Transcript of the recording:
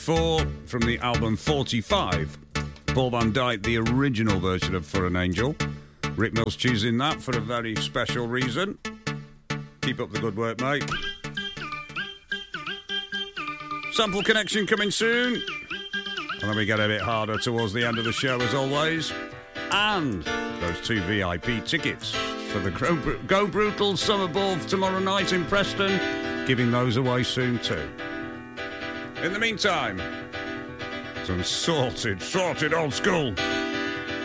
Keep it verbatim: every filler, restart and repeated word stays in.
Four from the album forty-five. Paul Van Dyke, the original version of For an Angel. Rick Mills choosing that for a very special reason. Keep up the good work, mate. Sample Connection coming soon. And then we get a bit harder towards the end of the show, as always. And those two V I P tickets for the Go, Go Brutal Summer Ball tomorrow night in Preston. Giving those away soon too. In the meantime, some sorted, sorted old school